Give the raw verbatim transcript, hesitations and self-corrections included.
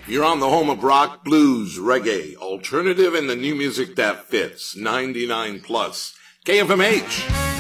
You're on the home of rock, blues, reggae, alternative, and the new music that fits. ninety-nine plus. K F M H.